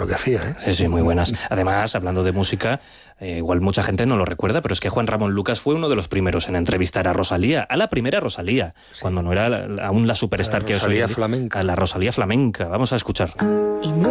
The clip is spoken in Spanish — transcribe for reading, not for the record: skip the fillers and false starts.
lo que hacía, ¿eh? Sí, sí, muy buenas. Además, hablando de música, igual mucha gente no lo recuerda, pero es que Juan Ramón Lucas fue uno de los primeros en entrevistar a Rosalía, a la primera Rosalía, sí, cuando no era aún la superstar que es hoy en día. Flamenca. A la Rosalía flamenca. Vamos a escucharla.